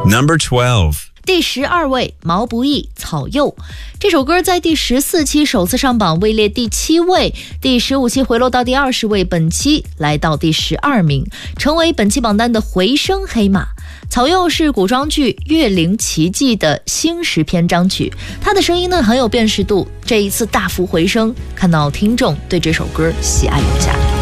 Number 12. 第12位，毛不易草柚。这首歌在第14期首次上榜，位列第7位，第15期回落到第20位，本期来到第12名，成为本期榜单的回声黑马。草柚是古装剧《岳灵奇迹》的星矢篇章曲，它的声音呢很有辨识度，这一次大幅回升，看到听众对这首歌喜爱有加。